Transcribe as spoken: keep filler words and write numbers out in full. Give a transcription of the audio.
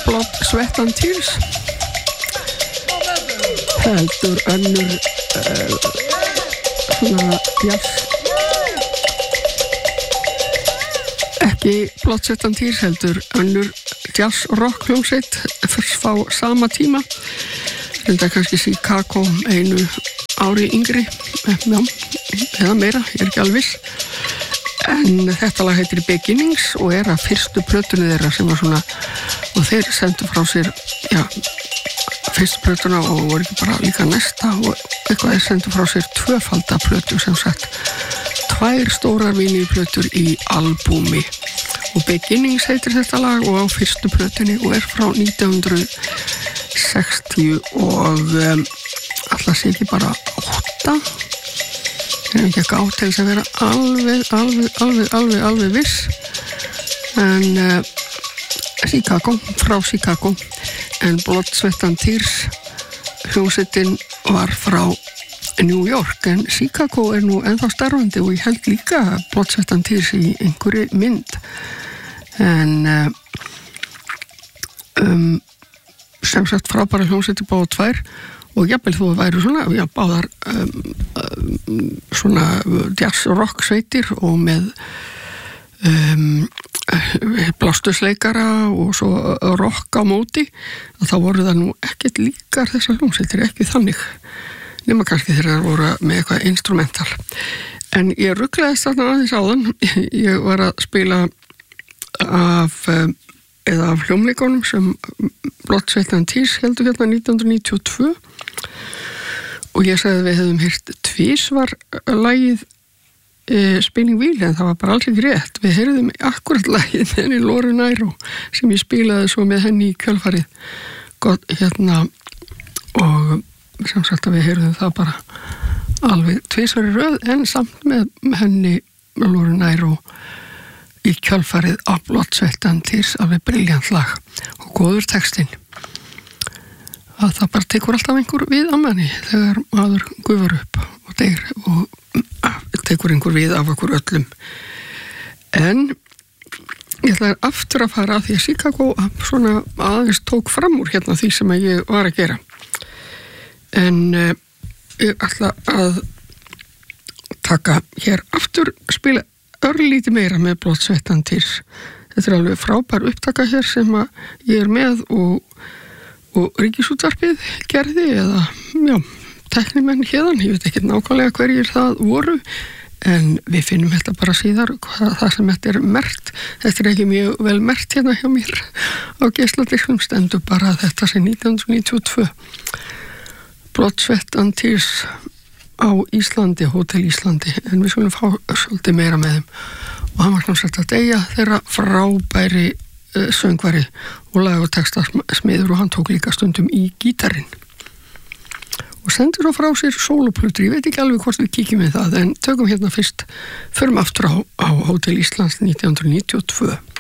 Blood, Sweat and Tears heldur önnur uh, svona jazz ekki Blood, Sweat and Tears heldur önnur jazz rock hljómsveit fá sama tíma þetta er kannski Chicago einu ári yngri já, eða meira, ég er ekki alveg viss en þetta lag heitir Beginnings og er að fyrstu plötunni þeirra sem var svona og þeir sendu frá sér já, fyrstu plötuna og voru ekki bara líka næsta og eitthvað þeir sendu frá sér tvöfalda plötu sem sagt tvær stórar vinylplötur í albúmi og Beginnings heitir þetta lag og á fyrstu plötunni og er frá nítján hundruð sextíu og um, alltaf sé ekki bara átta ég er ekki ekki átt til þess að vera alveg, alveg, alveg, alveg, alveg viss en uh, Chicago, frá Chicago en Blood, Sweat and Tears hljómsveitin var frá New York en Chicago er nú ennþá starfandi og ég held líka Blood, Sweat and Tears í einhverju mynd en uh, um, sem sagt frábæra hljómsveiti báða tvær og jafnvel þú væri svona já, báðar um, um, svona jazz rock sveitir og með um, blástusleikara og svo rock á móti og þá voru það nú ekkert líkar þessar hljómsveitir, ekki þannig nema kannski þegar það voru með eitthvað instrumental en ég rugglaðist þarna aðeins áðan ég var að spila af um, eða af hljómleikunum sem Blood, Sweat and Tears heldur hérna nítján hundruð níutíu og tvö og ég sagði að við hefðum heyrt tvisvar lagið e, Spinning Wheel en það var bara alls ekki rétt við heyrðum akkurat lagið henni Lauren Nairo sem ég spilaði svo með henni í kjölfarið gott hérna og sem sagt að við heyrðum það bara alveg tvisvar í röð en samt með henni Lauren Nairo í kjölfarið á Blood, Sweat and Tears alveg briljant lag og góður textinn að það bara tekur alltaf einhver við að manni þegar maður gufar upp og deyr og tekur einhver við af okkur öllum en ég ætla aftur að fara að því að Chicago svona aðeins tók fram úr hérna því sem ég var að gera en uh, ég ætla að taka hér aftur spila örlítið meira með Blood, Sweat and Tears þetta er alveg frábær upptaka hér sem að ég er með og og Ríkisútvarpið gerði eða, já, teknimenn hérðan, ég veit ekki nákvæmlega hverjir það voru, en við finnum þetta bara síðar, hvað það sem þetta er merkt, þetta er ekki mjög vel merkt hérna hjá mér á geisladiskum, stendur bara þetta sem nítján hundruð níutíu og tvö Blood, Sweat and Tears á Íslandi, Hótel Íslandi, en við skulum fá svolítið meira með þeim og hann var náttúrulega að deyja þeirra frábæri söngvari og lag- og textasmiður og hann tók líka stundum í gítarinn og sendur svo frá sér sólóplötur, ég veit ekki alveg hvort við kíkjum við það en tökum hérna fyrst förum aftur á, á Hótel Íslands nítján hundruð níutíu og tvö